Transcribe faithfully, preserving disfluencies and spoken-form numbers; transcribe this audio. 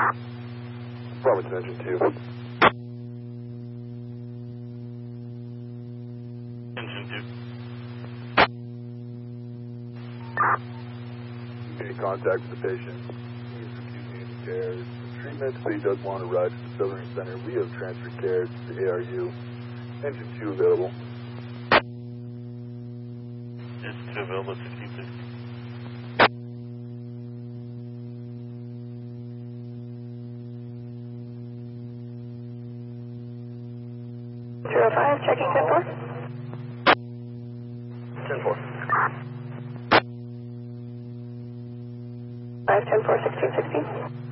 Farmington engine two. Engine two. Any contact with the patient. He is refusing any care and treatment, but he does want to ride to the Southern Center. We have transferred care to the A R U. Engine two available. Engine two available, sixteen sixty. zero five, checking ten four. ten four. five ten four, sixteen sixteen.